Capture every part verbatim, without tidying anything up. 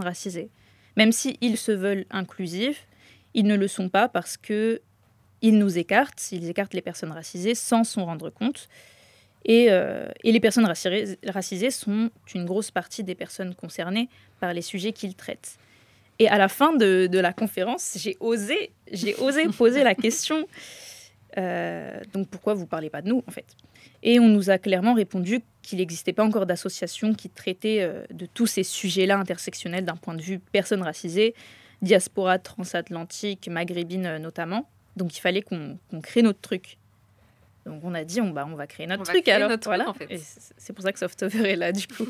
personnes racisées. Même s'ils se veulent inclusifs, ils ne le sont pas parce qu'ils nous écartent, ils écartent les personnes racisées sans s'en rendre compte. Et, euh, et les personnes racisées, racisées sont une grosse partie des personnes concernées par les sujets qu'ils traitent. Et à la fin de, de la conférence, j'ai osé, j'ai osé poser la question euh, donc pourquoi vous ne parlez pas de nous, en fait ? Et on nous a clairement répondu qu'il n'existait pas encore d'association qui traitait euh, de tous ces sujets-là intersectionnels d'un point de vue personnes racisées, diaspora transatlantique, maghrébine euh, notamment. Donc il fallait qu'on, qu'on crée notre truc. Donc on a dit, on, bah, on va créer notre on truc créer alors. Notre voilà. truc, en fait. Et c'est pour ça que Softover est là, du coup.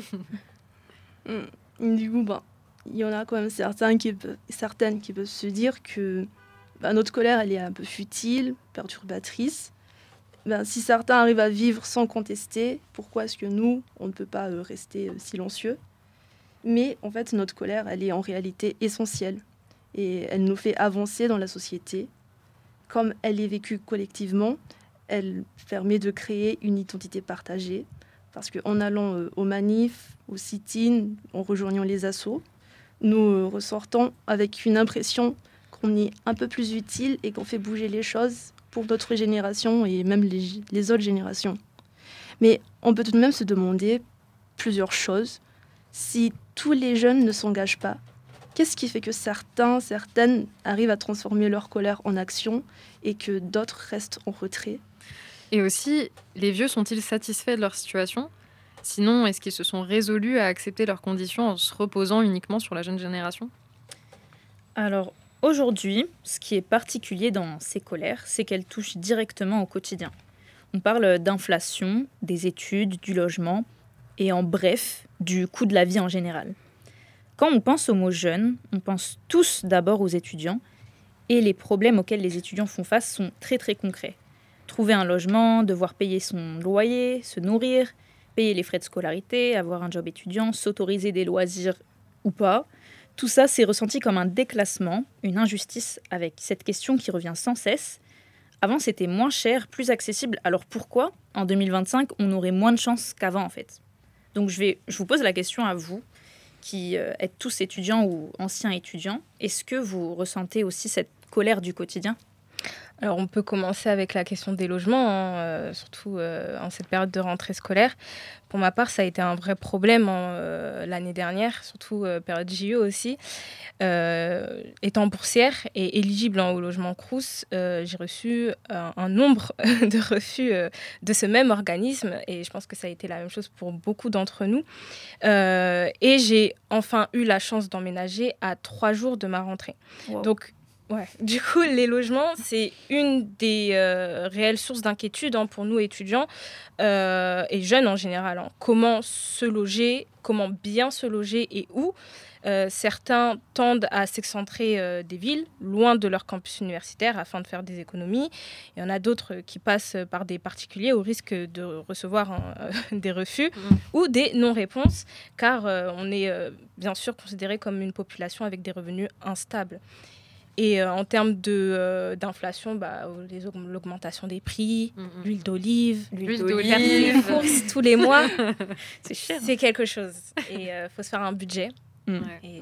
mmh. Du coup, bah, il y en a quand même certains qui peuvent, certaines qui peuvent se dire que bah, notre colère, elle est un peu futile, perturbatrice. Ben, si certains arrivent à vivre sans contester, pourquoi est-ce que nous, on ne peut pas euh, rester euh, silencieux ? Mais en fait, notre colère, elle est en réalité essentielle. Et elle nous fait avancer dans la société. Comme elle est vécue collectivement, elle permet de créer une identité partagée. Parce qu'en allant euh, aux manifs, aux sit-ins, en rejoignant les assos, nous euh, ressortons avec une impression qu'on est un peu plus utile et qu'on fait bouger les choses pour d'autres générations et même les, les autres générations. Mais on peut tout de même se demander plusieurs choses. Si tous les jeunes ne s'engagent pas, qu'est-ce qui fait que certains, certaines arrivent à transformer leur colère en action et que d'autres restent en retrait ? Et aussi, les vieux sont-ils satisfaits de leur situation ? Sinon, est-ce qu'ils se sont résolus à accepter leurs conditions en se reposant uniquement sur la jeune génération ? Alors, aujourd'hui, ce qui est particulier dans ces colères, c'est qu'elles touchent directement au quotidien. On parle d'inflation, des études, du logement, et en bref, du coût de la vie en général. Quand on pense au mot jeunes, on pense tous d'abord aux étudiants, et les problèmes auxquels les étudiants font face sont très très concrets. Trouver un logement, devoir payer son loyer, se nourrir, payer les frais de scolarité, avoir un job étudiant, s'autoriser des loisirs ou pas. Tout ça, c'est ressenti comme un déclassement, une injustice avec cette question qui revient sans cesse. Avant, c'était moins cher, plus accessible. Alors pourquoi, en deux mille vingt-cinq, on aurait moins de chance qu'avant, en fait ? Donc je, vais, je vous pose la question à vous, qui euh, êtes tous étudiants ou anciens étudiants. Est-ce que vous ressentez aussi cette colère du quotidien ? Alors, on peut commencer avec la question des logements, hein, euh, surtout euh, en cette période de rentrée scolaire. Pour ma part, ça a été un vrai problème hein, euh, l'année dernière, surtout euh, période J O aussi. Euh, étant boursière et éligible hein, au logement Crous, euh, j'ai reçu un, un nombre de refus euh, de ce même organisme et je pense que ça a été la même chose pour beaucoup d'entre nous. Euh, et j'ai enfin eu la chance d'emménager à trois jours de ma rentrée. Wow. Donc, Ouais. Du coup, les logements, c'est une des euh, réelles sources d'inquiétude hein, pour nous étudiants euh, et jeunes en général. Hein. Comment se loger, comment bien se loger et où euh, certains tendent à s'excentrer euh, des villes, loin de leur campus universitaire, afin de faire des économies. Il y en a d'autres qui passent par des particuliers au risque de recevoir hein, euh, des refus mmh. ou des non-réponses, car euh, on est euh, bien sûr considéré comme une population avec des revenus instables. Et euh, en termes de, euh, d'inflation, bah, les, l'augmentation des prix, mmh. l'huile d'olive, l'huile, l'huile d'olive, faire ses courses tous les mois, c'est cher. C'est quelque chose. Et il euh, faut se faire un budget. Mmh. Et...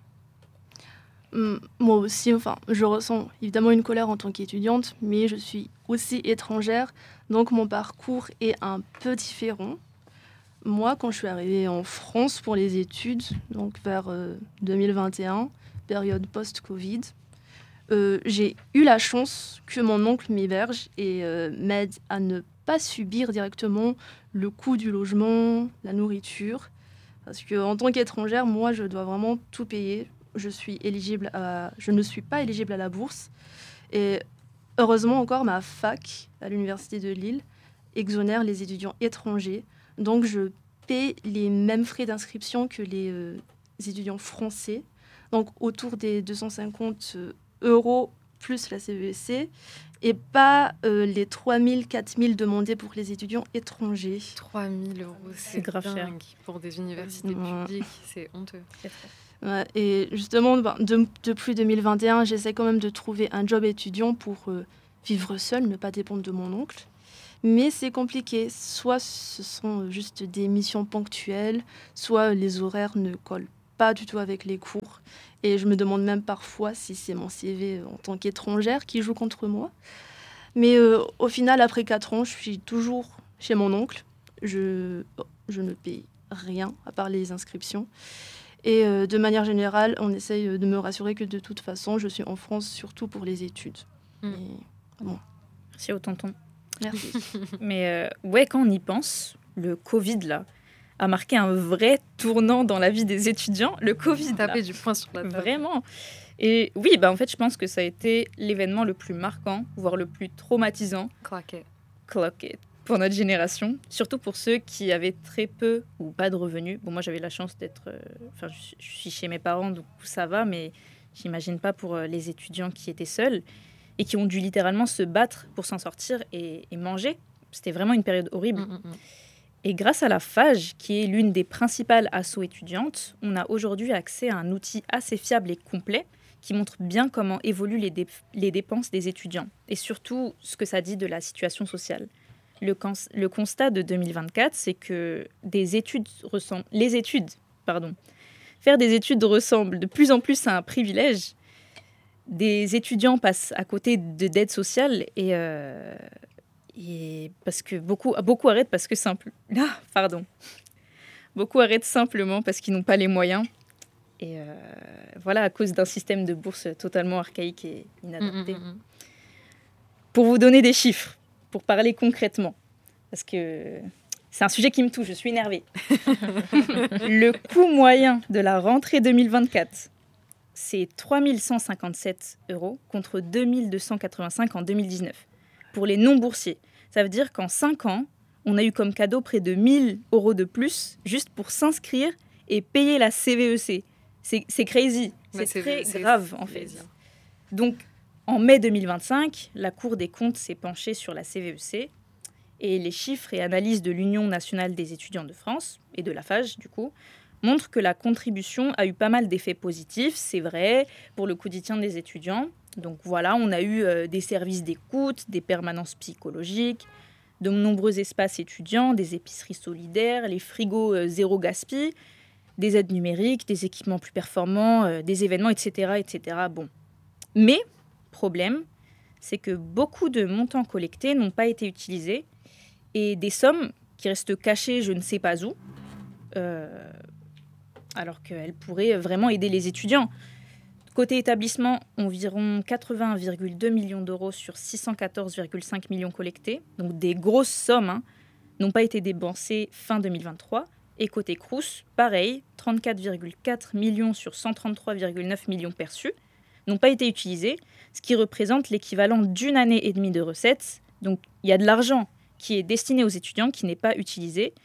Mmh, moi aussi, enfin, je ressens évidemment une colère en tant qu'étudiante, mais je suis aussi étrangère, donc mon parcours est un peu différent. Moi, quand je suis arrivée en France pour les études, donc vers euh, deux mille vingt et un, période post-Covid, Euh, j'ai eu la chance que mon oncle m'héberge et euh, m'aide à ne pas subir directement le coût du logement, la nourriture. Parce qu'en tant qu'étrangère, moi, je dois vraiment tout payer. Je, suis éligible à... je ne suis pas éligible à la bourse. Et heureusement encore, ma fac à l'Université de Lille exonère les étudiants étrangers. Donc, je paie les mêmes frais d'inscription que les euh, étudiants français. Donc, autour des deux cent cinquante euros plus la C E S C et pas euh, les trois mille, quatre mille demandés pour les étudiants étrangers. trois mille euros, c'est, c'est grave cher. Pour des universités ouais. publiques, c'est honteux. Ouais, et justement, ben, de, depuis deux mille vingt et un, j'essaie quand même de trouver un job étudiant pour euh, vivre seule, ne pas dépendre de mon oncle. Mais c'est compliqué. Soit ce sont juste des missions ponctuelles, soit les horaires ne collent pas du tout avec les cours. Et je me demande même parfois si c'est mon C V en tant qu'étrangère qui joue contre moi. Mais euh, au final, après quatre ans, je suis toujours chez mon oncle. Je, je ne paye rien à part les inscriptions. Et euh, de manière générale, on essaye de me rassurer que de toute façon, je suis en France surtout pour les études. Mm. Et, bon. Merci au tonton. Merci. Mais euh, ouais, quand on y pense, le Covid, là, a marqué un vrai tournant dans la vie des étudiants. Le Covid, là, Taper du poing sur la table. vraiment. Et oui, bah en fait, je pense que ça a été l'événement le plus marquant, voire le plus traumatisant, Claquet. clock it, pour notre génération. Surtout pour ceux qui avaient très peu ou pas de revenus. Bon, moi, j'avais la chance d'être... euh, Enfin, je, je suis chez mes parents, donc ça va, mais j'imagine pas pour euh, les étudiants qui étaient seuls et qui ont dû littéralement se battre pour s'en sortir et, et manger. C'était vraiment une période horrible. Mm, mm, mm. Et grâce à la FAGE, qui est l'une des principales assos étudiantes, on a aujourd'hui accès à un outil assez fiable et complet qui montre bien comment évoluent les, dé- les dépenses des étudiants et surtout ce que ça dit de la situation sociale. Le, cons- le constat de deux mille vingt-quatre, c'est que des études ressemblent, les études, pardon, faire des études ressemble de plus en plus à un privilège. Des étudiants passent à côté de d'aide sociale et, euh, et parce que beaucoup, beaucoup arrêtent parce que simple, ah, pardon, beaucoup arrêtent simplement parce qu'ils n'ont pas les moyens. Et euh, voilà, à cause d'un système de bourse totalement archaïque et inadapté. Mm, mm, mm. Pour vous donner des chiffres, pour parler concrètement, parce que c'est un sujet qui me touche, je suis énervée. Le coût moyen de la rentrée deux mille vingt-quatre, c'est trois mille cent cinquante-sept euros contre deux mille deux cent quatre-vingt-cinq en deux mille dix-neuf. Pour les non-boursiers, ça veut dire qu'en cinq ans, on a eu comme cadeau près de mille euros de plus juste pour s'inscrire et payer la C V E C. C'est, c'est crazy, Ouais, c'est c'est- très c'est- grave en c'est fait. crazy. Donc, en mai deux mille vingt-cinq, la Cour des comptes s'est penchée sur la C V E C et les chiffres et analyses de l'Union nationale des étudiants de France et de la FAGE, du coup, montrent que la contribution a eu pas mal d'effets positifs, c'est vrai, pour le quotidien des étudiants. Donc voilà, on a eu euh, des services d'écoute, des permanences psychologiques, de nombreux espaces étudiants, des épiceries solidaires, les frigos euh, zéro gaspi, des aides numériques, des équipements plus performants, euh, des événements, et cetera, et cetera. Bon. Mais, problème, c'est que beaucoup de montants collectés n'ont pas été utilisés et des sommes qui restent cachées je ne sais pas où, euh, alors qu'elles pourraient vraiment aider les étudiants. Côté établissement, environ quatre-vingts virgule deux millions d'euros sur six cent quatorze virgule cinq millions collectés, donc des grosses sommes, hein, n'ont pas été dépensées fin deux mille vingt-trois. Et côté Crous, pareil, trente-quatre virgule quatre millions sur cent trente-trois virgule neuf millions perçus n'ont pas été utilisés, ce qui représente l'équivalent d'une année et demie de recettes. Donc il y a de l'argent qui est destiné aux étudiants qui n'est pas utilisé.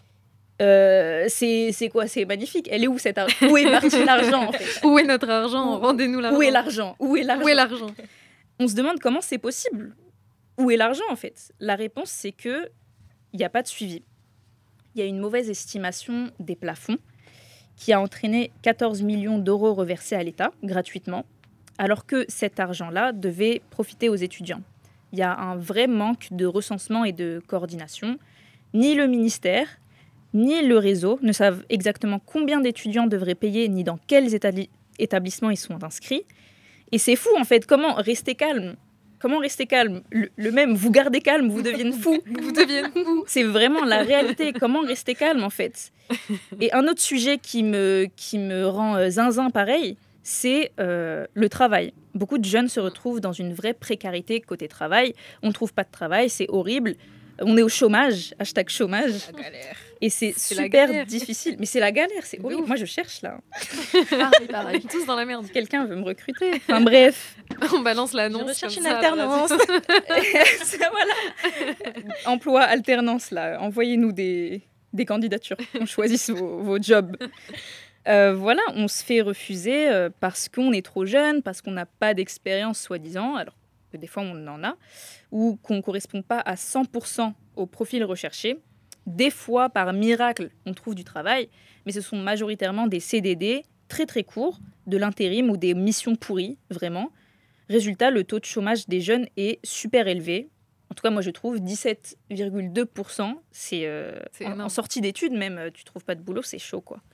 Euh, c'est, c'est quoi? C'est magnifique. Elle est où cette argent? Où est parti l'argent en fait? Où est notre argent? Où- Rendez-nous l'argent. Où est l'argent? Où est l'argent? Où est l'argent? On se demande comment c'est possible. Où est l'argent en fait? La réponse c'est que il n'y a pas de suivi. Il y a une mauvaise estimation des plafonds qui a entraîné quatorze millions d'euros reversés à l'État gratuitement, alors que cet argent-là devait profiter aux étudiants. Il y a un vrai manque de recensement et de coordination. Ni le ministère, ni le réseau ne savent exactement combien d'étudiants devraient payer, ni dans quels établi- établissements ils sont inscrits. Et c'est fou en fait, comment rester calme? Comment rester calme? le, le même, vous gardez calme, vous devenez fou. Vous deviennent fous. C'est vraiment la réalité. Comment rester calme, en fait? Et un autre sujet qui me, qui me rend euh, zinzin pareil, c'est euh, le travail. Beaucoup de jeunes se retrouvent dans une vraie précarité côté travail. On ne trouve pas de travail, c'est horrible. On est au chômage, hashtag chômage. La galère. Et c'est C'est la super galère. difficile. Mais c'est la galère, c'est De horrible. ouf. Moi, je cherche, là. Pareil, pareil. Tous dans la merde. Quelqu'un veut me recruter. Enfin, bref. On balance l'annonce. Je recherche comme une ça à la alternance. radio. Ça, voilà. Emploi, alternance, là. Envoyez-nous des, des candidatures. On choisisse vos, vos jobs. Euh, voilà, on se fait refuser euh, parce qu'on est trop jeune, parce qu'on n'a pas d'expérience, soi-disant, alors que des fois on en a, ou qu'on ne correspond pas à cent pour cent au profil recherché. Des fois, par miracle, on trouve du travail, mais ce sont majoritairement des C D D très très courts, de l'intérim ou des missions pourries, vraiment. Résultat, le taux de chômage des jeunes est super élevé. En tout cas, moi, je trouve dix-sept virgule deux pour cent. C'est, euh, C'est en, énorme. en sortie d'études, même, euh, tu trouves pas de boulot, c'est chaud, quoi.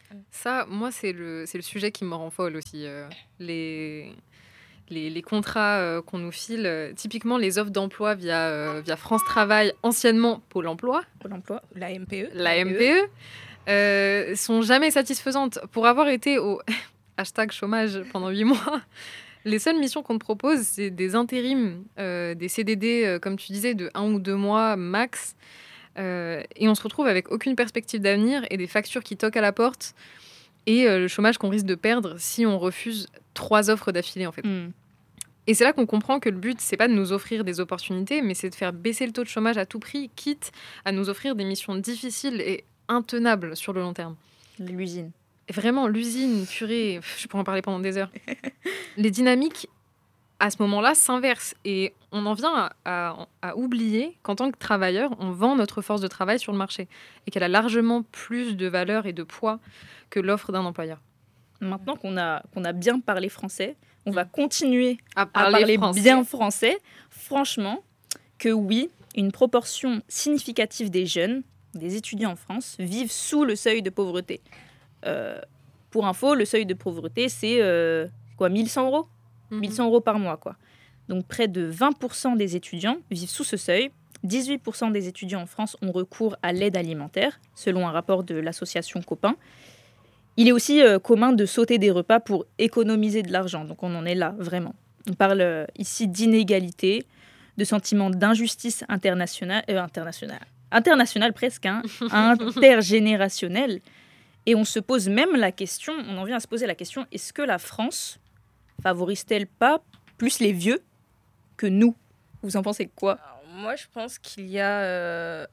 Ça, moi, c'est le, c'est le sujet qui me rend folle aussi. euh, les, les, les contrats euh, qu'on nous file, euh, typiquement les offres d'emploi via, euh, via France Travail, anciennement Pôle emploi, Pôle emploi. La M P E. la M P E, euh, sont jamais satisfaisantes. Pour avoir été au hashtag chômage pendant huit mois, les seules missions qu'on te propose, c'est des intérims, euh, des C D D, euh, comme tu disais, de un ou deux mois max. Euh, et on se retrouve avec aucune perspective d'avenir et des factures qui toquent à la porte et euh, le chômage qu'on risque de perdre si on refuse trois offres d'affilée en fait. Hmm. Et c'est là qu'on comprend que le but, c'est pas de nous offrir des opportunités, mais c'est de faire baisser le taux de chômage à tout prix, quitte à nous offrir des missions difficiles et intenables sur le long terme. L'usine. Et vraiment, l'usine, purée, pff, je pourrais en parler pendant des heures. Les dynamiques, à ce moment-là, s'inversent. Et on en vient à, à- à oublier qu'en tant que travailleur, on vend notre force de travail sur le marché et qu'elle a largement plus de valeur et de poids que l'offre d'un employeur. Maintenant qu'on a, qu'on a bien parlé français, on va Mm. continuer À à parler français. bien français. Franchement, que oui, une proportion significative des jeunes, des étudiants en France, vivent sous le seuil de pauvreté. Euh, pour info, le seuil de pauvreté, c'est euh, quoi, mille cent euros Mhm. mille cent euros par mois, quoi. Donc près de vingt pour cent des étudiants vivent sous ce seuil. dix-huit pour cent des étudiants en France ont recours à l'aide alimentaire, selon un rapport de l'association Copain. Il est aussi euh, commun de sauter des repas pour économiser de l'argent. Donc on en est là, vraiment. On parle euh, ici d'inégalité, de sentiment d'injustice internationale, euh, internationale, internationale presque, hein, intergénérationnelle. Et on se pose même la question, on en vient à se poser la question, est-ce que la France favorise-t-elle pas plus les vieux que nous? Vous en pensez quoi? Alors, moi, je pense qu'il y a euh,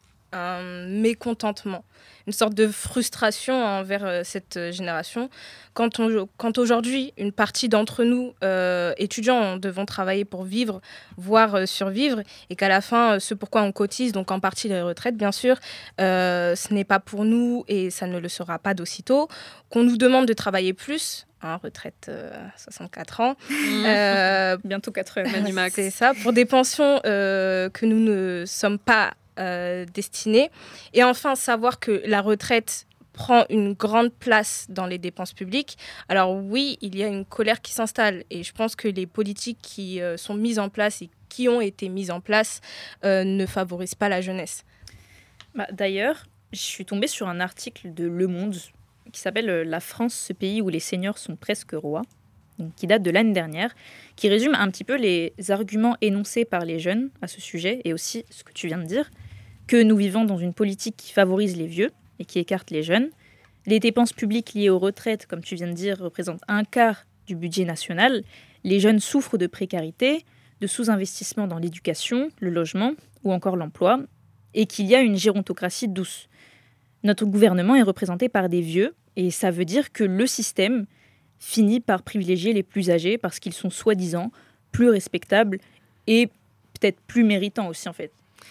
un mécontentement, une sorte de frustration envers euh, cette euh, génération. Quand, on, quand aujourd'hui, une partie d'entre nous, euh, étudiants, devons travailler pour vivre, voire euh, survivre, et qu'à la fin, euh, ce pourquoi on cotise, donc en partie les retraites, bien sûr, euh, ce n'est pas pour nous et ça ne le sera pas d'aussitôt, qu'on nous demande de travailler plus, hein, retraite euh, soixante-quatre ans, Mhm. euh, Bientôt quatre heures. Manu Max. c'est ça, pour des pensions euh, que nous ne sommes pas euh, destinés. Et enfin, savoir que la retraite prend une grande place dans les dépenses publiques. Alors oui, il y a une colère qui s'installe et je pense que les politiques qui euh, sont mises en place et qui ont été mises en place euh, ne favorisent pas la jeunesse. Bah, d'ailleurs, je suis tombée sur un article de Le Monde qui s'appelle euh, La France, ce pays où les seniors sont presque rois, donc qui date de l'année dernière, qui résume un petit peu les arguments énoncés par les jeunes à ce sujet et aussi ce que tu viens de dire, que nous vivons dans une politique qui favorise les vieux et qui écarte les jeunes. Les dépenses publiques liées aux retraites, comme tu viens de dire, représentent un quart du budget national. Les jeunes souffrent de précarité, de sous-investissement dans l'éducation, le logement ou encore l'emploi, et qu'il y a une gérontocratie douce. Notre gouvernement est représenté par des vieux, et ça veut dire que le système finit par privilégier les plus âgés parce qu'ils sont soi-disant plus respectables et peut-être plus méritants aussi, en fait.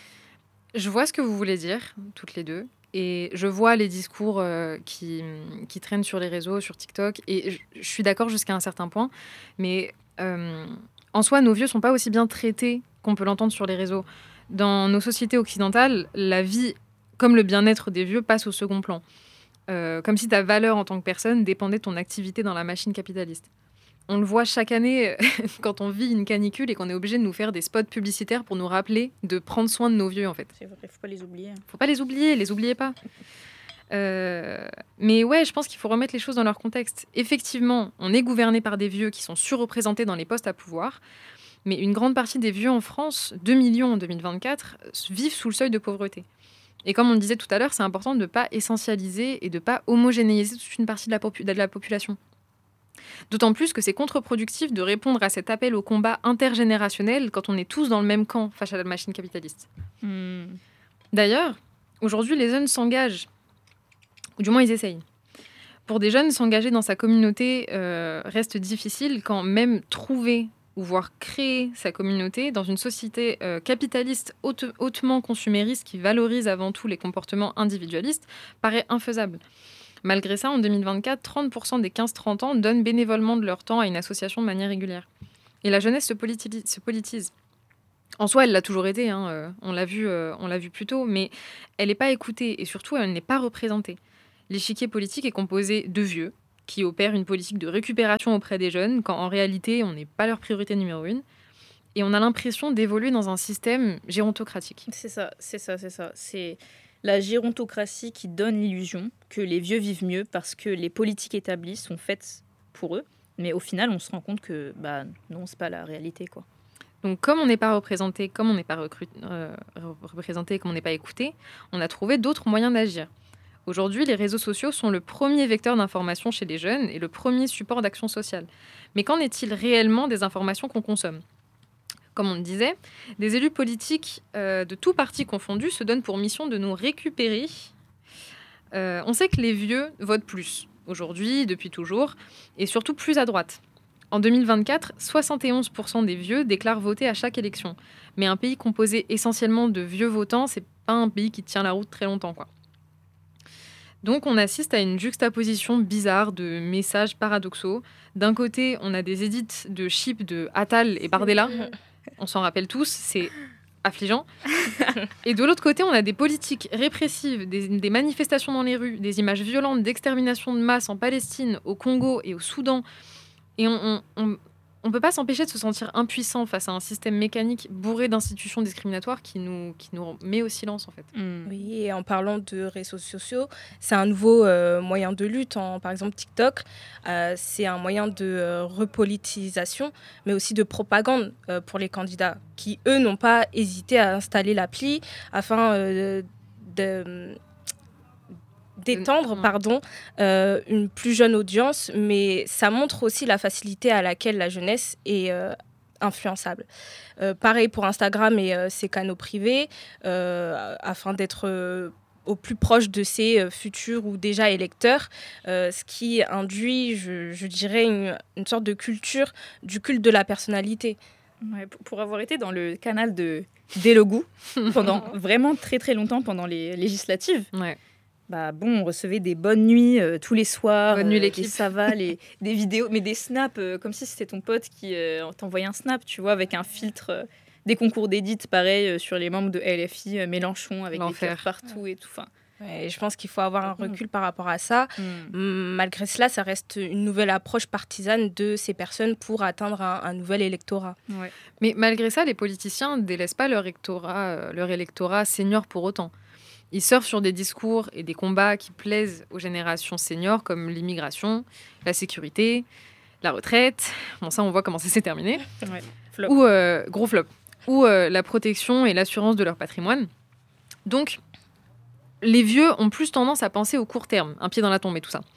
Je vois ce que vous voulez dire, toutes les deux. Et je vois les discours euh, qui, qui traînent sur les réseaux, sur TikTok. Et je, je suis d'accord jusqu'à un certain point. Mais euh, en soi, nos vieux sont pas aussi bien traités qu'on peut l'entendre sur les réseaux. Dans nos sociétés occidentales, la vie, comme le bien-être des vieux, passe au second plan. Euh, comme si ta valeur en tant que personne dépendait de ton activité dans la machine capitaliste. On le voit chaque année quand on vit une canicule et qu'on est obligé de nous faire des spots publicitaires pour nous rappeler de prendre soin de nos vieux, en fait. C'est vrai, faut pas les oublier. Faut pas les oublier, les oubliez pas. Euh, mais ouais, je pense qu'il faut remettre les choses dans leur contexte. Effectivement, on est gouverné par des vieux qui sont surreprésentés dans les postes à pouvoir, mais une grande partie des vieux en France, deux millions en deux mille vingt-quatre, vivent sous le seuil de pauvreté. Et comme on le disait tout à l'heure, c'est important de ne pas essentialiser et de ne pas homogénéiser toute une partie de la, popu- de la population. D'autant plus que c'est contre-productif de répondre à cet appel au combat intergénérationnel quand on est tous dans le même camp face à la machine capitaliste. Hmm. D'ailleurs, aujourd'hui, les jeunes s'engagent, ou du moins ils essayent. Pour des jeunes, s'engager dans sa communauté euh, reste difficile quand même trouver ou voire créer sa communauté dans une société euh, capitaliste haute, hautement consumériste qui valorise avant tout les comportements individualistes paraît infaisable. Malgré ça, en deux mille vingt-quatre, trente pour cent des quinze trente ans donnent bénévolement de leur temps à une association de manière régulière. Et la jeunesse se, politi- se politise. En soi, elle l'a toujours été, hein, euh, on l'a vu, euh, on l'a vu plus tôt, mais elle n'est pas écoutée et surtout, elle n'est pas représentée. l'échiquier politique est composé de vieux qui opèrent une politique de récupération auprès des jeunes, quand en réalité, on n'est pas leur priorité numéro une. Et on a l'impression d'évoluer dans un système gérontocratique. C'est ça, c'est ça, c'est ça. C'est la gérontocratie qui donne l'illusion que les vieux vivent mieux parce que les politiques établies sont faites pour eux. Mais au final, on se rend compte que bah, non, c'est pas la réalité, quoi. Donc, comme on n'est pas représenté, comme on n'est pas recru- euh, représenté, comme on n'est pas écouté, on a trouvé d'autres moyens d'agir. Aujourd'hui, les réseaux sociaux sont le premier vecteur d'information chez les jeunes et le premier support d'action sociale. Mais qu'en est-il réellement des informations qu'on consomme ? Comme on le disait, des élus politiques euh, de tous partis confondus se donnent pour mission de nous récupérer. Euh, on sait que les vieux votent plus, aujourd'hui, depuis toujours, et surtout plus à droite. En deux mille vingt-quatre, soixante et onze pour cent des vieux déclarent voter à chaque élection. Mais un pays composé essentiellement de vieux votants, c'est pas un pays qui tient la route très longtemps, quoi. Donc on assiste à une juxtaposition bizarre de messages paradoxaux. D'un côté, on a des édits de chips de Attal et Bardella. On s'en rappelle tous, c'est affligeant. Et de l'autre côté, on a des politiques répressives, des, des manifestations dans les rues, des images violentes d'extermination de masse en Palestine, au Congo et au Soudan. Et on on, on peut pas s'empêcher de se sentir impuissant face à un système mécanique bourré d'institutions discriminatoires qui nous, qui nous met au silence, en fait. Mm. Oui, et en parlant de réseaux sociaux, c'est un nouveau euh, moyen de lutte. En, par exemple, TikTok, euh, c'est un moyen de euh, repolitisation, mais aussi de propagande euh, pour les candidats qui, eux, n'ont pas hésité à installer l'appli afin euh, de... d'étendre Mm. pardon, euh, une plus jeune audience, mais ça montre aussi la facilité à laquelle la jeunesse est euh, influençable. Euh, pareil pour Instagram et euh, ses canaux privés, euh, afin d'être euh, au plus proche de ses euh, futurs ou déjà électeurs, euh, ce qui induit, je, je dirais, une, une sorte de culture du culte de la personnalité. Ouais, pour, pour avoir été dans le canal de Delogou pendant vraiment très très longtemps pendant les législatives, Ouais. bah bon, on recevait des bonnes nuits euh, tous les soirs, Bonne nuit, euh, l'équipe. des savas, les- des vidéos, mais des snaps, euh, comme si c'était ton pote qui euh, t'envoyait un snap, tu vois, avec un filtre, euh, des concours d'édit, pareil, euh, sur les membres de L F I, euh, Mélenchon, avec des L'enfer. cœurs partout et tout. Enfin, Ouais, et je pense qu'il faut avoir un Mhm. recul par rapport à ça. mm. Malgré cela, ça reste une nouvelle approche partisane de ces personnes pour atteindre un, un nouvel électorat. Ouais. Mais malgré ça, les politiciens ne délaissent pas leur électorat, euh, leur électorat senior pour autant. Ils surfent sur des discours et des combats qui plaisent aux générations seniors, comme l'immigration, la sécurité, la retraite. Bon, ça, on voit comment ça s'est terminé. Ouais. Flop. Ou, euh, gros flop. Ou euh, la protection et l'assurance de leur patrimoine. Donc, les vieux ont plus tendance à penser au court terme, un pied dans la tombe et tout ça.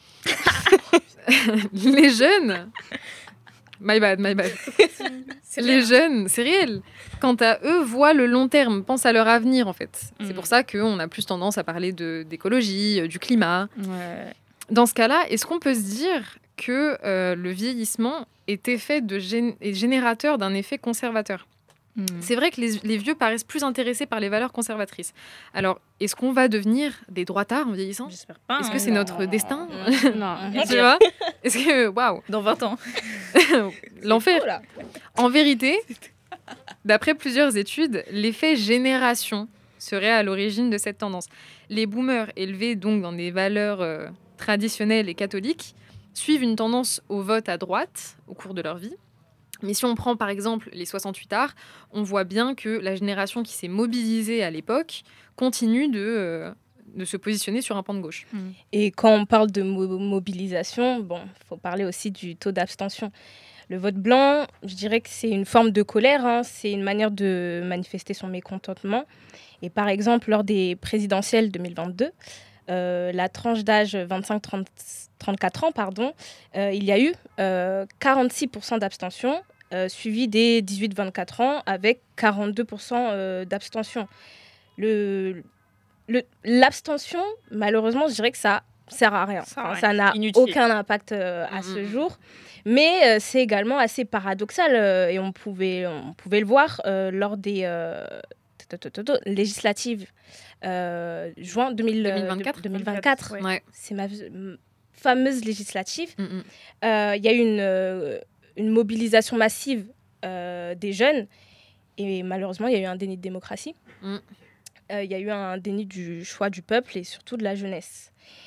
Les jeunes... My bad, my bad. C'est Les vrai. jeunes, c'est réel. Quant à eux, voient le long terme, pensent à leur avenir en fait. Mm. C'est pour ça qu'on a plus tendance à parler de, d'écologie, euh, du climat. Ouais. Dans ce cas-là, est-ce qu'on peut se dire que euh, le vieillissement est, effet de gén- est générateur d'un effet conservateur ? Mm. C'est vrai que les, les vieux paraissent plus intéressés par les valeurs conservatrices. Alors, est-ce qu'on va devenir des droitards en vieillissant ? J'espère pas. Est-ce hein. que c'est notre destin ? Non. Tu vois ? Est-ce que... Waouh. Dans vingt ans. L'enfer. Oh là. En vérité, d'après plusieurs études, l'effet génération serait à l'origine de cette tendance. Les boomers, élevés donc dans des valeurs euh, traditionnelles et catholiques, suivent une tendance au vote à droite au cours de leur vie. Mais si on prend par exemple les soixante-huitards, on voit bien que la génération qui s'est mobilisée à l'époque continue de, euh, de se positionner sur un pan de gauche. Et quand on parle de mo- mobilisation, bon, il faut parler aussi du taux d'abstention. Le vote blanc, je dirais que c'est une forme de colère, hein, c'est une manière de manifester son mécontentement. Et par exemple, lors des présidentielles deux mille vingt-deux, euh, la tranche d'âge vingt-cinq à trente-quatre ans, pardon, euh, il y a eu euh, quarante-six pour cent d'abstention, euh, suivi des dix-huit à vingt-quatre ans avec quarante-deux pour cent euh, d'abstention. Le, le- l'abstention, malheureusement, je dirais que ça sert à rien. Ça sert à Enfin, rien. ça n'a Inutile. aucun impact euh, à Mhm. ce jour. Mais euh, c'est également assez paradoxal euh, et on pouvait, on pouvait le voir euh, lors des euh, législatives euh, juin deux mille, deux mille vingt-quatre. deux mille vingt-quatre. Ouais. Ouais. C'est ma m- fameuse législative. Mm, mm. Euh, Il y a eu une, euh, une mobilisation massive euh, des jeunes et malheureusement, il y a eu un déni de démocratie. Mm. Euh, Il y a eu un déni du choix du peuple et surtout de la jeunesse.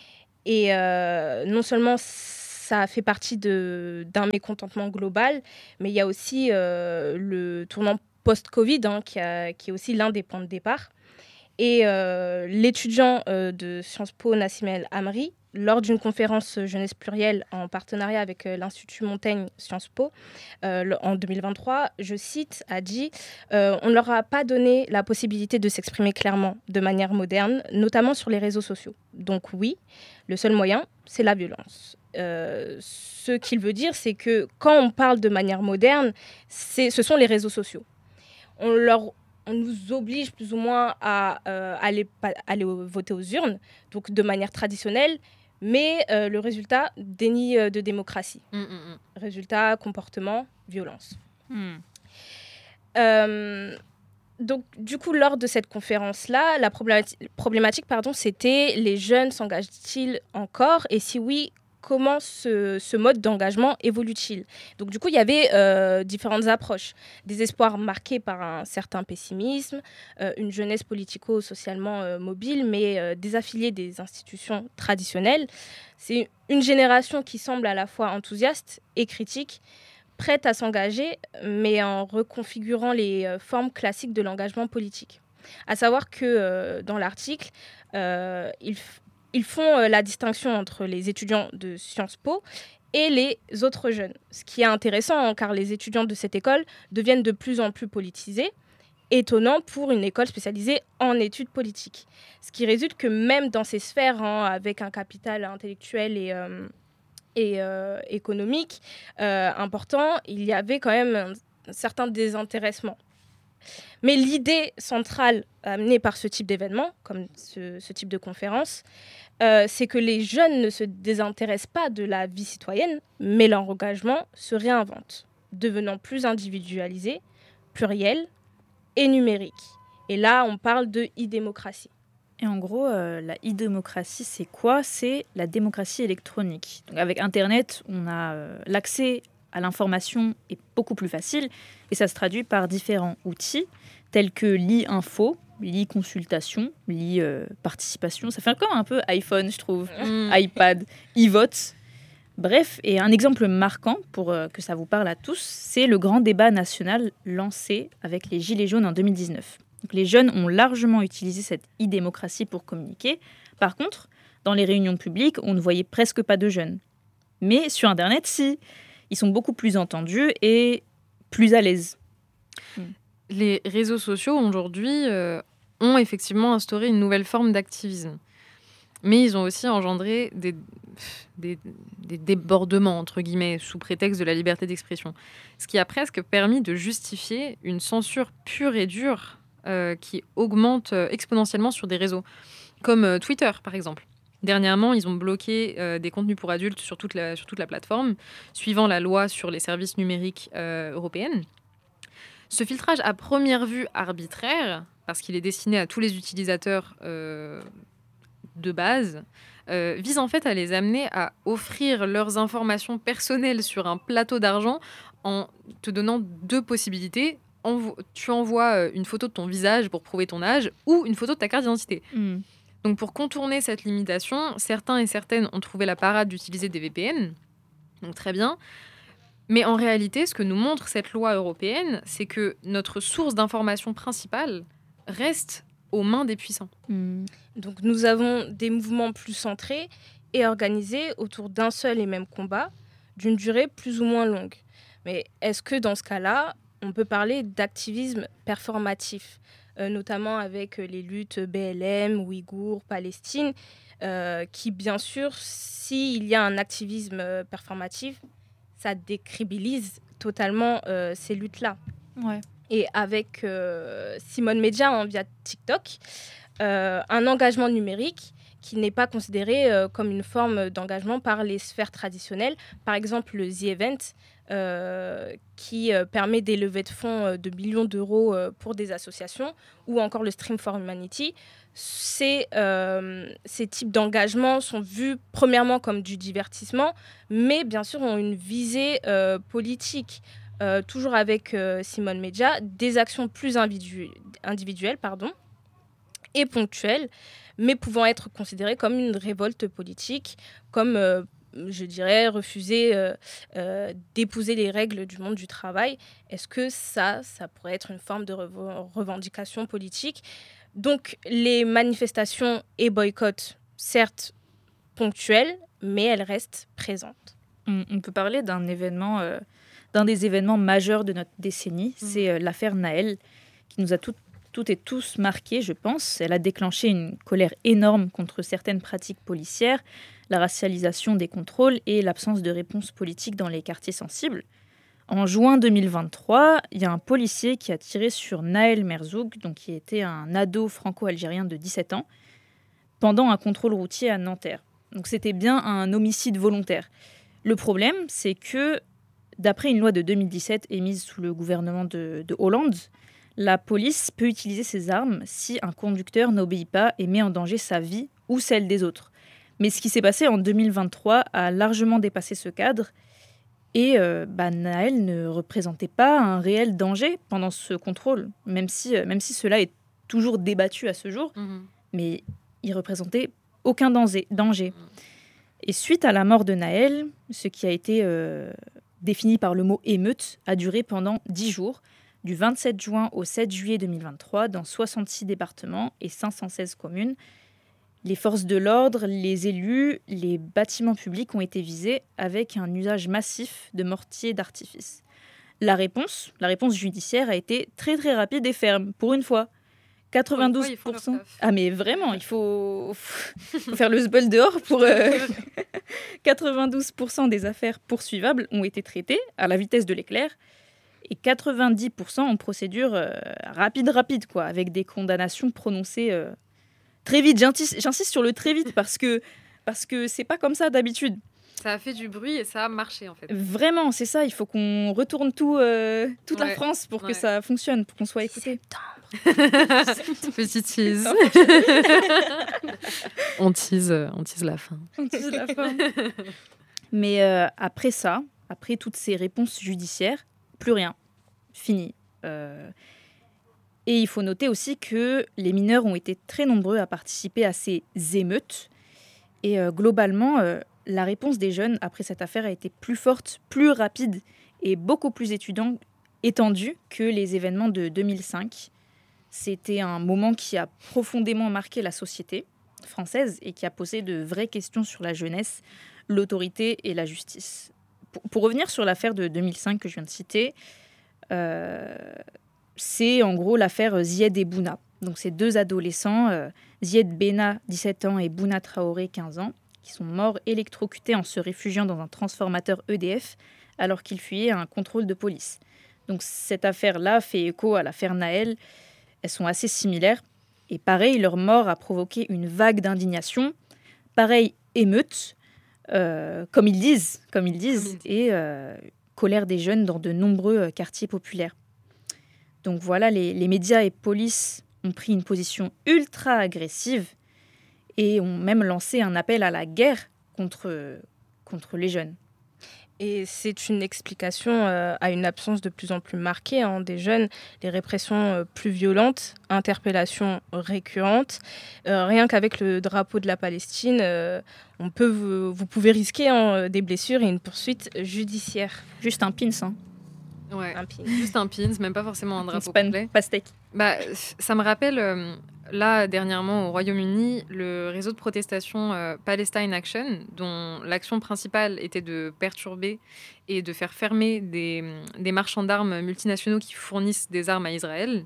Et euh, non seulement ça fait partie de, d'un mécontentement global, mais il y a aussi euh, le tournant post-Covid, hein, qui, a, qui est aussi l'un des points de départ. Et euh, l'étudiant euh, de Sciences Po, Nassim El Amri, lors d'une conférence Jeunesse Plurielle en partenariat avec euh, l'Institut Montaigne Sciences Po euh, en deux mille vingt-trois, je cite, a dit euh, « On ne leur a pas donné la possibilité de s'exprimer clairement de manière moderne, notamment sur les réseaux sociaux. Donc oui, le seul moyen, c'est la violence. Euh, » Ce qu'il veut dire, c'est que quand on parle de manière moderne, c'est, ce sont les réseaux sociaux. On leur on nous oblige plus ou moins à euh, aller, aller voter aux urnes, donc de manière traditionnelle, mais euh, le résultat, déni euh, de démocratie. Mmh, mmh. Résultat, comportement, violence. Mmh. Euh, donc, du coup, lors de cette conférence-là, la problématique, problématique pardon, c'était les jeunes s'engagent-ils encore ? Et si oui, comment ce, ce mode d'engagement évolue-t-il ? Donc, du coup, il y avait euh, différentes approches. Des espoirs marqués par un certain pessimisme, euh, une jeunesse politico-socialement euh, mobile, mais euh, désaffiliée des institutions traditionnelles. C'est une génération qui semble à la fois enthousiaste et critique, prête à s'engager, mais en reconfigurant les euh, formes classiques de l'engagement politique. À savoir que euh, dans l'article, euh, il f- Ils font euh, la distinction entre les étudiants de Sciences Po et les autres jeunes. Ce qui est intéressant, hein, car les étudiants de cette école deviennent de plus en plus politisés, étonnant pour une école spécialisée en études politiques. Ce qui résulte que même dans ces sphères, hein, avec un capital intellectuel et, euh, et euh, économique euh, important, il y avait quand même un, un certain désintéressement. Mais l'idée centrale amenée par ce type d'événement, comme ce, ce type de conférence, euh, c'est que les jeunes ne se désintéressent pas de la vie citoyenne, mais leur engagement se réinvente, devenant plus individualisé, pluriel et numérique. Et là, on parle de e-démocratie. Et en gros, euh, la e-démocratie, c'est quoi ? C'est la démocratie électronique. Donc avec Internet, on a euh, l'accès à l'information est beaucoup plus facile et ça se traduit par différents outils tels que l'e-info, l'e-consultation, l'e-participation. Ça fait comme un peu iPhone, je trouve, Mmh. iPad, e-vote. Bref, et un exemple marquant pour euh, que ça vous parle à tous, c'est le grand débat national lancé avec les Gilets jaunes en deux mille dix-neuf. Donc, les jeunes ont largement utilisé cette e-démocratie pour communiquer. Par contre, dans les réunions publiques, on ne voyait presque pas de jeunes. Mais sur Internet, si. Ils sont beaucoup plus entendus et plus à l'aise. Les réseaux sociaux, aujourd'hui, euh, ont effectivement instauré une nouvelle forme d'activisme. Mais ils ont aussi engendré des, des, des débordements, entre guillemets, sous prétexte de la liberté d'expression. Ce qui a presque permis de justifier une censure pure et dure euh, qui augmente euh, exponentiellement sur des réseaux, comme euh, Twitter, par exemple. Dernièrement, ils ont bloqué euh, des contenus pour adultes sur toute, la, sur toute la plateforme, suivant la loi sur les services numériques euh, européenne. Ce filtrage à première vue arbitraire, parce qu'il est destiné à tous les utilisateurs euh, de base, euh, vise en fait à les amener à offrir leurs informations personnelles sur un plateau d'argent en te donnant deux possibilités. Envo- tu envoies une photo de ton visage pour prouver ton âge ou une photo de ta carte d'identité. Mmh. Donc pour contourner cette limitation, certains et certaines ont trouvé la parade d'utiliser des V P N. Donc très bien. Mais en réalité, ce que nous montre cette loi européenne, c'est que notre source d'information principale reste aux mains des puissants. Mmh. Donc nous avons des mouvements plus centrés et organisés autour d'un seul et même combat, d'une durée plus ou moins longue. Mais est-ce que dans ce cas-là, on peut parler d'activisme performatif, euh, notamment avec euh, les luttes B L M, Ouïghours, Palestine, euh, qui bien sûr, s'il y a un activisme euh, performatif, ça décrédibilise totalement euh, ces luttes-là. Ouais. Et avec euh, Simone Média hein, via TikTok, euh, un engagement numérique qui n'est pas considéré euh, comme une forme d'engagement par les sphères traditionnelles. Par exemple, le The Event, euh, qui euh, permet des levées de fonds euh, de millions d'euros euh, pour des associations, ou encore le Stream for Humanity. Ces, euh, ces types d'engagements sont vus premièrement comme du divertissement, mais bien sûr ont une visée euh, politique. Euh, toujours avec euh, Simone Média, des actions plus individu- individuelles pardon, et ponctuelles, mais pouvant être considérée comme une révolte politique, comme, euh, je dirais, refuser euh, euh, d'épouser les règles du monde du travail. Est-ce que ça, ça pourrait être une forme de rev- revendication politique ? Donc, les manifestations et boycotts, certes ponctuelles, mais elles restent présentes. On, on peut parler d'un événement, euh, d'un des événements majeurs de notre décennie, mmh. c'est euh, l'affaire Nahel, qui nous a toutes, toutes et tous marqués, je pense. Elle a déclenché une colère énorme contre certaines pratiques policières, la racialisation des contrôles et l'absence de réponse politique dans les quartiers sensibles. En juin deux mille vingt-trois, il y a un policier qui a tiré sur Nahel Merzoug, donc qui était un ado franco-algérien de dix-sept ans, pendant un contrôle routier à Nanterre. Donc c'était bien un homicide volontaire. Le problème, c'est que, d'après une loi de deux mille dix-sept émise sous le gouvernement de, de Hollande, la police peut utiliser ses armes si un conducteur n'obéit pas et met en danger sa vie ou celle des autres. Mais ce qui s'est passé en deux mille vingt-trois a largement dépassé ce cadre. Et euh, bah, Nahel ne représentait pas un réel danger pendant ce contrôle, même si, euh, même si cela est toujours débattu à ce jour, mmh. mais il représentait aucun danger. danger. Mmh. Et suite à la mort de Nahel, ce qui a été euh, défini par le mot émeute a duré pendant dix jours, du vingt-sept juin au sept juillet deux mille vingt-trois, dans soixante-six départements et cinq cent seize communes. Les forces de l'ordre, les élus, les bâtiments publics ont été visés avec un usage massif de mortiers d'artifice. La réponse, la réponse judiciaire a été très très rapide et ferme, pour une fois. quatre-vingt-douze pour cent. Ah mais vraiment, il faut, faut faire le sbul dehors pour... Euh... quatre-vingt-douze pour cent des affaires poursuivables ont été traitées à la vitesse de l'éclair et quatre-vingt-dix pour cent en procédure euh, rapide rapide, quoi, avec des condamnations prononcées... Euh... Très vite, j'insiste, j'insiste sur le très vite parce que, parce que c'est pas comme ça d'habitude. Ça a fait du bruit et ça a marché en fait. Vraiment, c'est ça, il faut qu'on retourne tout, euh, toute ouais. la France pour ouais. que ça fonctionne, pour qu'on soit écouté. Petit tease. on, tease on tease la fin. On tease la fin. Mais euh, après ça, après toutes ces réponses judiciaires, plus rien. Fini. Euh... Et il faut noter aussi que les mineurs ont été très nombreux à participer à ces émeutes. Et euh, globalement, euh, la réponse des jeunes après cette affaire a été plus forte, plus rapide et beaucoup plus étudiant, étendue que les événements de deux mille cinq. C'était un moment qui a profondément marqué la société française et qui a posé de vraies questions sur la jeunesse, l'autorité et la justice. Pour, pour revenir sur l'affaire de deux mille cinq que je viens de citer... Euh, c'est en gros l'affaire Zied et Bouna. Donc ces deux adolescents, euh, Zied Bena, dix-sept ans, et Bouna Traoré, quinze ans, qui sont morts électrocutés en se réfugiant dans un transformateur E D F alors qu'ils fuyaient à un contrôle de police. Donc cette affaire-là fait écho à l'affaire Nahel. Elles sont assez similaires. Et pareil, leur mort a provoqué une vague d'indignation. Pareil, émeute, euh, comme ils disent, comme ils disent, comme et euh, colère des jeunes dans de nombreux quartiers populaires. Donc voilà, les, les médias et police ont pris une position ultra agressive et ont même lancé un appel à la guerre contre, contre les jeunes. Et c'est une explication euh, à une absence de plus en plus marquée hein, des jeunes, les répressions euh, plus violentes, interpellations récurrentes. Euh, rien qu'avec le drapeau de la Palestine, euh, on peut vous, vous pouvez risquer hein, des blessures et une poursuite judiciaire. Juste un pins, hein. Ouais, un pin. Juste un pin, même pas forcément un drapeau un complet. Pastèque. Bah, ça me rappelle, euh, là, dernièrement, au Royaume-Uni, le réseau de protestation euh, Palestine Action, dont l'action principale était de perturber et de faire fermer des, des marchands d'armes multinationaux qui fournissent des armes à Israël,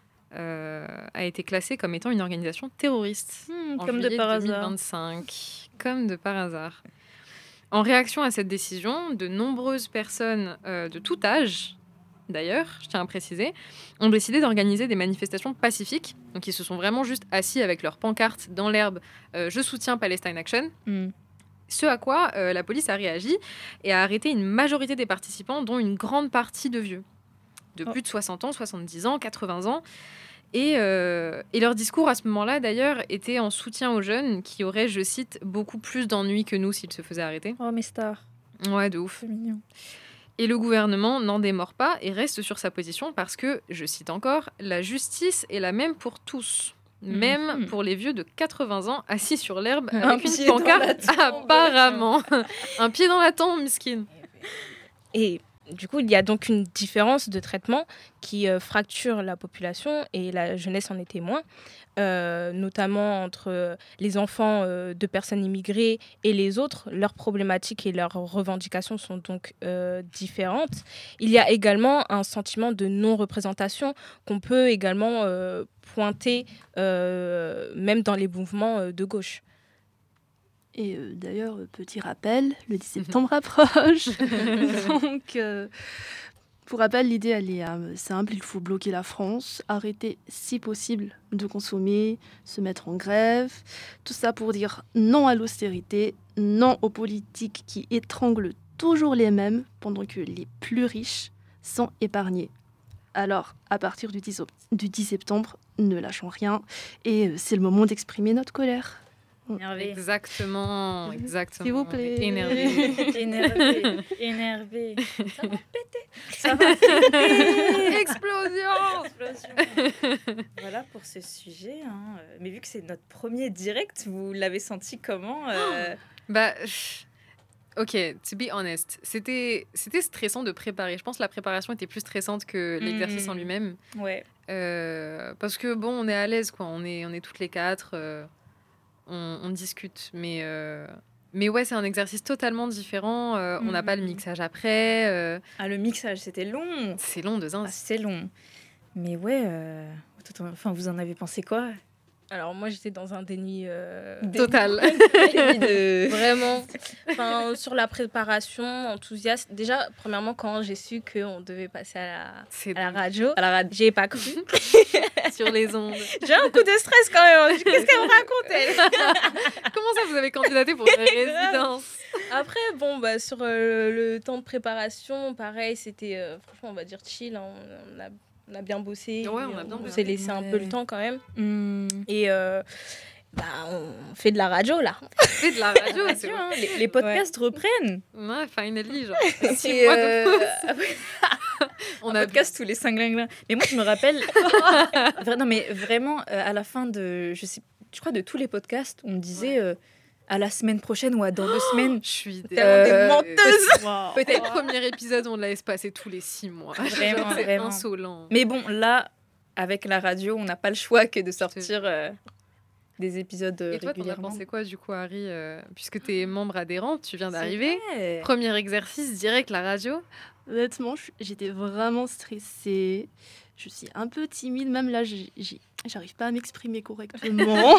euh, a été classé comme étant une organisation terroriste. Mmh, en comme de par deux mille vingt-cinq. Hasard. Comme de par hasard. En réaction à cette décision, de nombreuses personnes euh, de tout âge, d'ailleurs, je tiens à préciser, ont décidé d'organiser des manifestations pacifiques. Donc, ils se sont vraiment juste assis avec leurs pancartes dans l'herbe euh, « Je soutiens Palestine Action mm. ». Ce à quoi euh, la police a réagi et a arrêté une majorité des participants, dont une grande partie de vieux, de plus de soixante ans, soixante-dix ans, quatre-vingts ans. Et, euh, et leur discours à ce moment-là, d'ailleurs, était en soutien aux jeunes qui auraient, je cite, beaucoup plus d'ennuis que nous s'ils se faisaient arrêter. Oh, mes stars. Ouais, de ouf. C'est mignon. Et le gouvernement n'en démord pas et reste sur sa position parce que, je cite encore, la justice est la même pour tous. même Mhm. pour les vieux de quatre-vingts ans assis sur l'herbe Un avec pied une dans la pancarte, tombe. apparemment. Un pied dans la tombe, miskin. Et du coup, il y a donc une différence de traitement qui euh, fracture la population et la jeunesse en est témoin, euh, notamment entre les enfants euh, de personnes immigrées et les autres. Leurs problématiques et leurs revendications sont donc euh, différentes. Il y a également un sentiment de non-représentation qu'on peut également euh, pointer euh, même dans les mouvements euh, de gauche. Et euh, d'ailleurs, euh, petit rappel, le dix septembre approche. Donc, euh, pour rappel, l'idée, elle est euh, simple. Il faut bloquer la France, arrêter, si possible, de consommer, se mettre en grève. Tout ça pour dire non à l'austérité, non aux politiques qui étranglent toujours les mêmes pendant que les plus riches sont épargnés. Alors, à partir du dix, op- du dix septembre, ne lâchons rien. Et euh, c'est le moment d'exprimer notre colère. Énervé. Exactement, exactement. S'il vous plaît. Énervé. Énervé. Énervé. Ça va péter. Ça va péter. Explosion. Explosion. Voilà pour ce sujet. hein. Euh, Mais vu que c'est notre premier direct, vous l'avez senti comment euh, Bah, pff, ok, to be honest, c'était c'était stressant de préparer. Je pense que la préparation était plus stressante que l'exercice en Mhm. lui-même. Ouais. Euh, parce que bon, on est à l'aise, quoi. On est, on est toutes les quatre, euh, on, on discute. Mais, euh, mais ouais, c'est un exercice totalement différent. euh, On n'a pas le Mhm. mixage après. euh, Ah, le mixage, c'était long. c'est long de Ah, zinc. c'est long. Mais ouais, euh, tout- enfin, vous en avez pensé quoi Alors moi, j'étais dans un déni euh, Total. de... vraiment. Enfin, sur la préparation, enthousiaste. Déjà, premièrement, quand j'ai su qu'on devait passer à la, C'est à la dingue. radio, À la radio. j'ai pas cru. Sur les ondes. J'ai un coup de stress quand même. Qu'est-ce qu'elle me raconte, elle Comment ça, vous avez candidaté pour une résidence? Après, bon, bah, sur euh, le temps de préparation, pareil, c'était, euh, franchement, on va dire chill. hein. On, a, on a bien bossé. Ouais, on a et bien on bossé. s'est laissé un peu Ouais. le temps quand même. Hmm. Et euh, bah, on fait de la radio, là. C'est de la radio, c'est Dieu, vrai. hein, les, les podcasts reprennent. Ouais, finally, genre. Six Et, mois euh, de pause. On un a podcast tous les cinq glinglins. Mais moi, je me rappelle. Vra- non, mais vraiment, euh, à la fin de. Je, sais, je crois de tous les podcasts, on me disait euh, à la semaine prochaine ou à dans deux semaines. Je suis Tellement des euh, menteuses. Waouh. Peut-être le premier épisode, on l'a espacé tous les six mois. Vraiment, Genre, c'est vraiment. insolent. Mais bon, là, avec la radio, on n'a pas le choix que de sortir euh, des épisodes euh, Et toi, t'en as régulièrement. pensé quoi, du coup, Harry euh, Puisque t'es membre adhérente, tu viens d'arriver. Ouais. Premier exercice, direct, la radio. Honnêtement, je- j'étais vraiment stressée. Je suis un peu timide, même là, j'ai- j'ai- j'arrive pas à m'exprimer correctement.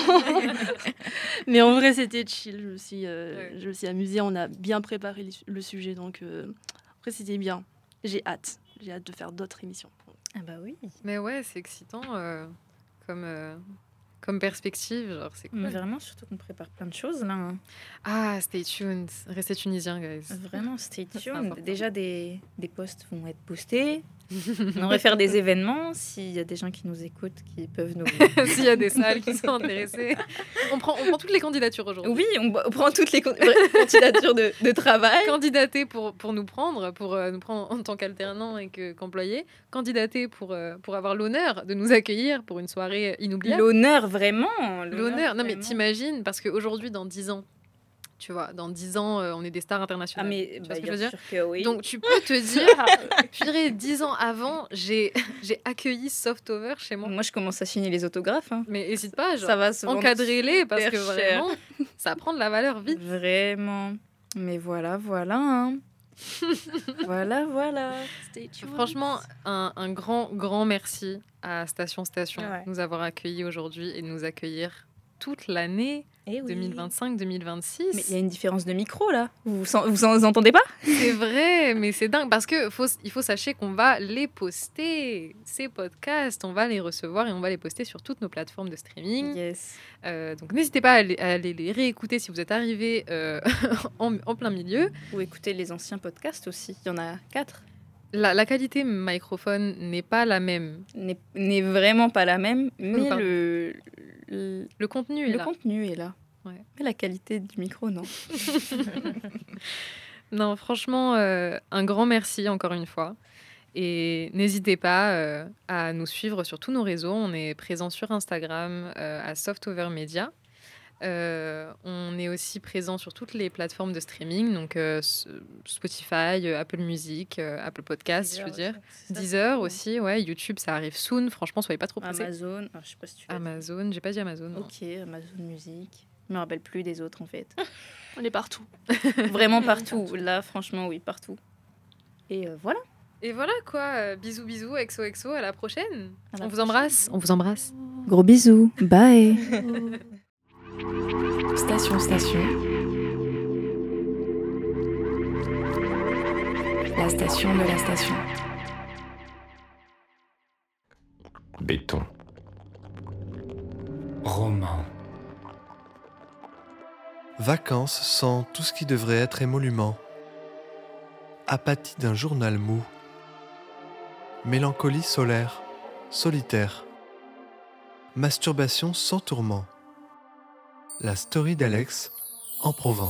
Mais en vrai, c'était chill. Je me suis, euh, Ouais. je me suis amusée. On a bien préparé le, le sujet, donc euh, après, c'était bien. J'ai hâte. J'ai hâte de faire d'autres émissions. Ah bah oui. Mais ouais, c'est excitant euh, comme, euh, comme perspective. Genre, c'est cool. Mais vraiment, surtout qu'on prépare plein de choses là. hein. Ah, stay tuned. Restez tunisiens, guys. Vraiment, stay C'est tuned. important. Déjà, des, des posts vont être postés. On aimerait faire des événements. S'il y a des gens qui nous écoutent, qui peuvent nous... S'il y a des salles qui sont intéressées. On prend, on prend toutes les candidatures aujourd'hui. Oui, on, on prend toutes les con- candidatures de, de travail. Candidater pour, pour nous prendre, pour euh, nous prendre en tant qu'alternant et que- qu'employé. Candidater pour, euh, pour avoir l'honneur de nous accueillir pour une soirée inoubliable. L'honneur, vraiment. L'honneur. Non, mais vraiment. t'imagines, parce qu'aujourd'hui, dans dix ans, tu vois, dans dix ans, euh, on est des stars Ah, internationales. mais tu bah, vois ce que je bien veux dire? sûr que oui. Donc, tu peux te dire, purée, dix ans avant, j'ai j'ai accueilli Softover chez moi. Moi, je commence à signer les autographes. hein. Mais n'hésite pas, genre, Ça va se vendre encadrez-les parce super que cher. vraiment, ça prend de la valeur vite. Vraiment. Mais voilà, voilà. hein. voilà, voilà. Stay tuned. Franchement, un, un grand, grand merci à Station Station Ouais. de nous avoir accueillis aujourd'hui et de nous accueillir toute l'année Eh oui. deux mille vingt-cinq deux mille vingt-six. Mais il y a une différence de micro là. Vous vous, vous en- vous entendez pas? C'est vrai, mais c'est dingue parce que faut, il faut sachez qu'on va les poster, ces podcasts, on va les recevoir et on va les poster sur toutes nos plateformes de streaming. Yes. Euh, donc n'hésitez pas à aller, à aller les réécouter si vous êtes arrivé euh, en, en plein milieu. Ou écoutez les anciens podcasts aussi. Il y en a quatre. La, la qualité microphone n'est pas la même. N'est n'est vraiment pas la même, mais pardon. le, le, Le contenu est le là. contenu est là. Ouais. Mais la qualité du micro, non. Non, franchement, euh, un grand merci encore une fois. Et n'hésitez pas euh, à nous suivre sur tous nos réseaux. On est présent sur Instagram euh, à Softover Media. Euh, on est aussi présent sur toutes les plateformes de streaming, donc euh, Spotify, euh, Apple Music, euh, Apple Podcasts, je veux dire. Deezer aussi, ouais. YouTube, ça arrive soon. Franchement, soyez pas trop pressés. Amazon, ah, je sais pas si tu l'as dit. Amazon, j'ai pas dit Amazon. non. Ok, Amazon Music. Je me rappelle plus des autres en fait. On est partout. Vraiment partout. Là, franchement, oui, partout. Et euh, voilà. Et voilà quoi. Euh, bisous, bisous, X O X O, à la prochaine. À la on vous prochaine. embrasse. On vous embrasse. Gros bisous. Bye. Station, station. La station de la station. Béton. Roman. Vacances sans tout ce qui devrait être émolument. Apathie d'un journal mou. Mélancolie solaire, solitaire. Masturbation sans tourment. La story d'Alex en Provence.